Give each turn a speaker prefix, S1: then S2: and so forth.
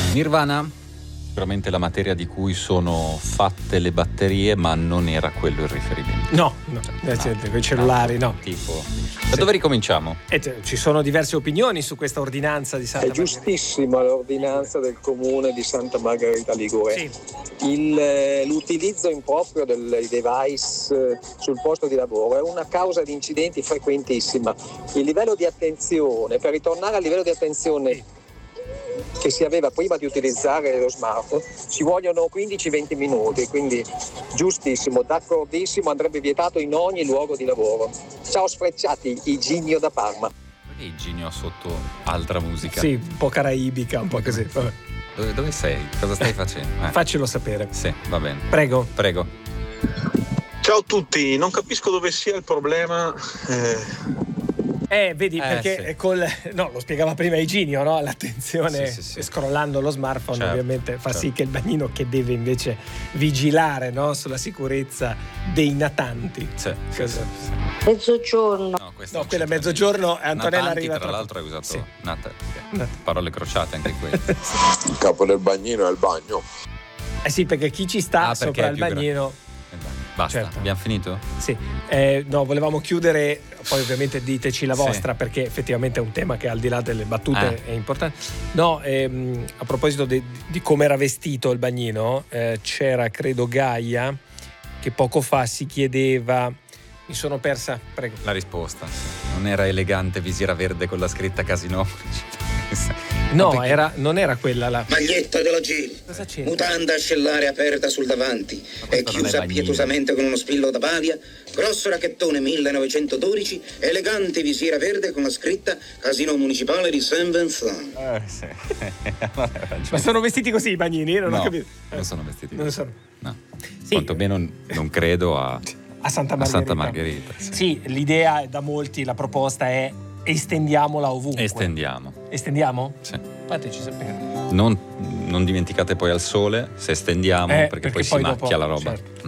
S1: Nirvana, sicuramente la materia di cui sono fatte le batterie, ma non era quello il riferimento.
S2: No, con i cellulari, no.
S1: Tipo, da dove ricominciamo?
S2: Ci sono diverse opinioni su questa ordinanza di Santa Margherita.
S3: È giustissima l'ordinanza del comune di Santa Margherita Ligure.
S2: Sì.
S3: L'utilizzo improprio dei device sul posto di lavoro è una causa di incidenti frequentissima. Il livello di attenzione, per ritornare al livello di attenzione che si aveva prima di utilizzare lo smartphone, ci vogliono 15-20 minuti, quindi giustissimo, d'accordissimo, andrebbe vietato in ogni luogo di lavoro. Ciao Sfrecciati, Iginio da Parma.
S1: Perché Iginio sotto altra musica?
S2: Sì, un po' caraibica, un po' così. Vabbè.
S1: Dove sei? Cosa stai facendo?
S2: Faccelo sapere.
S1: Sì, va bene.
S2: Prego.
S4: Ciao a tutti, non capisco dove sia il problema.
S2: Vedi, perché
S1: sì.
S2: lo spiegava prima Iginio, no? L'attenzione,
S1: sì.
S2: scrollando lo smartphone,
S1: certo,
S2: ovviamente fa sì che il bagnino, che deve invece vigilare, no, sulla sicurezza dei natanti.
S1: Sì.
S5: Mezzogiorno.
S1: No,
S2: quella è mezzogiorno, Antonella
S1: natanti,
S2: arriva
S1: tra l'altro hai usato
S2: sì.
S1: parole crociate anche quelle.
S6: Il capo del bagnino è il bagno.
S2: Sì, perché chi ci sta sopra il bagnino.
S1: Basta,
S2: certo.
S1: Abbiamo finito?
S2: Sì, volevamo chiudere, poi ovviamente diteci la vostra, perché effettivamente è un tema che al di là delle battute è importante. A proposito di come era vestito il bagnino, c'era credo Gaia che poco fa si chiedeva, mi sono persa, prego.
S1: La risposta, non era elegante visiera verde con la scritta Casino?
S2: No, non era quella la
S7: maglietta della Gil, mutanda ascellare aperta sul davanti e chiusa pietosamente con uno spillo da pavia, grosso racchettone 1912, elegante visiera verde con la scritta Casino Municipale di Saint Vincent.
S1: Sì.
S2: Ma sono vestiti così i bagnini? Non ho capito.
S1: Non sono vestiti
S2: non
S1: così.
S2: sono.
S1: No.
S2: Sì.
S1: Quantomeno non credo a
S2: Santa Margherita.
S1: Sì,
S2: l'idea da molti, la proposta è estendiamola ovunque. Estendiamo?
S1: Sì.
S2: Fateci sapere.
S1: Non dimenticate poi al sole se stendiamo, perché poi si macchia la roba.
S2: Certo.